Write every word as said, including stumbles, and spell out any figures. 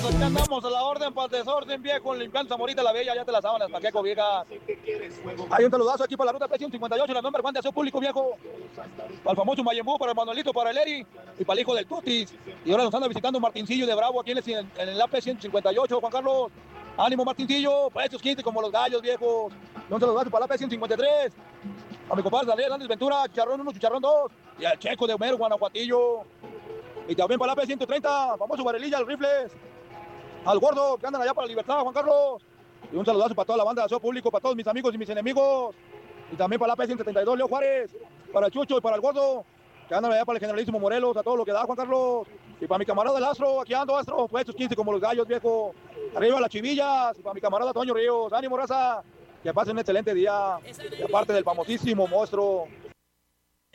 Aquí andamos a la orden para el desorden, viejo, limpiando Zamorita la Bella, ya te las sábanas, Paqueco, vieja. Hay un saludazo aquí para la ruta P ciento cincuenta y ocho, la number one de aseo público, viejo. Para el famoso Mayembú, para el Manuelito, para el Eri y para el hijo del Tutis. Y ahora nos anda visitando Martincillo de Bravo aquí en el, en el A P ciento cincuenta y ocho, Juan Carlos. Ánimo, Martincillo, para estos quince como los gallos, viejos. Y un saludazo para el A P ciento cincuenta y tres. A mi compadre Daniel Hernández Ventura, Chicharrón uno, Chicharrón dos. Y al Checo de Homero, Guanajuatillo. Y también para el A P ciento treinta, famoso Varelilla, el Rifles. Al Gordo, que andan allá para la Libertad, Juan Carlos. Y un saludazo para toda la banda de aseo público, para todos mis amigos y mis enemigos. Y también para la P ciento setenta y dos, Leo Juárez. Para el Chucho y para el Gordo, que andan allá para el Generalísimo Morelos, a todo lo que da, Juan Carlos. Y para mi camarada el Astro, aquí ando, Astro, pues estos quince como los gallos, viejo. Arriba las chivillas. Y para mi camarada Toño Ríos, ánimo, raza. Que pasen un excelente día. Y aparte del famosísimo monstruo